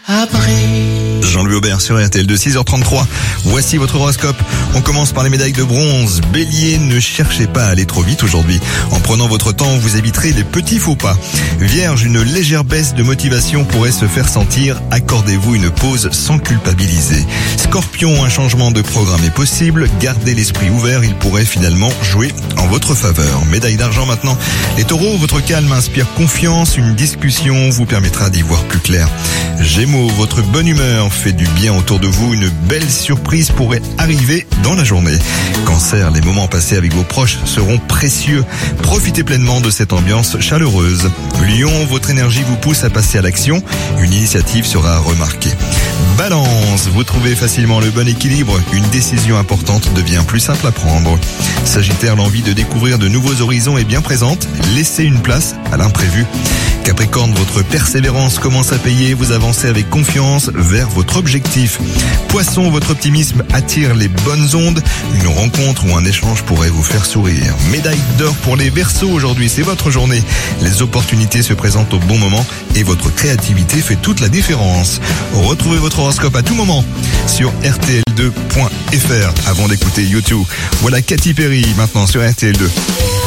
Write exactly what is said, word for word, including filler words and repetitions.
abri. Jean-Louis Aubert sur R T L de six heures trente-trois. Voici votre horoscope. On commence par les médailles de bronze. Bélier, ne cherchez pas à aller trop vite aujourd'hui. En prenant votre temps, vous éviterez les petits faux pas. Vierge, une légère baisse de motivation pourrait se faire sentir. Accordez-vous une pause sans culpabiliser. Scorpion, un changement de programme est possible. Gardez l'esprit ouvert, il pourrait finalement jouer en votre faveur. Médaille d'argent maintenant. Les taureaux, votre calme inspire confiance. Une discussion vous permettra d'y voir plus clair. Gémeaux, votre bonne humeur fait du bien autour de vous. Une belle surprise pourrait arriver dans la journée. Cancer, les moments passés avec vos proches seront précieux. Profitez pleinement de cette ambiance chaleureuse. Lion, votre énergie vous pousse à passer à l'action. Une initiative sera remarquée. Balance, vous trouvez facilement le bon équilibre. Une décision importante devient plus simple à prendre. Sagittaire, l'envie de découvrir de nouveaux horizons est bien présente. Laissez une place à l'imprévu. Capricorne, votre persévérance commence à payer. Vous avancez avec confiance vers votre objectif. Poisson, votre optimisme attire les bonnes ondes. Une rencontre ou un échange pourrait vous faire sourire. Médaille d'or pour les Verseaux aujourd'hui, c'est votre journée. Les opportunités se présentent au bon moment et votre créativité fait toute la différence. Retrouvez votre horoscope à tout moment sur R T L deux point F R avant d'écouter YouTube. Voilà Katy Perry maintenant sur R T L deux.